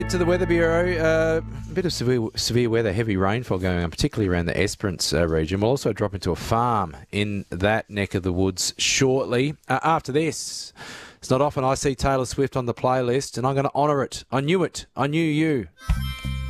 To the Weather Bureau, a bit of severe weather, heavy rainfall going on, particularly around the Esperance region. We'll also drop into a farm in that neck of the woods shortly. After this, it's not often I see Taylor Swift on the playlist, and I'm going to honour it. I knew it. I knew you.